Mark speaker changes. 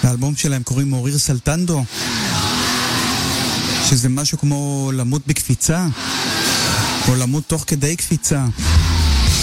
Speaker 1: האלבום שלהם קוראים מוריר סלטנדו, שזה משהו כמו למות בקפיצה, או למות תוך כדי קפיצה.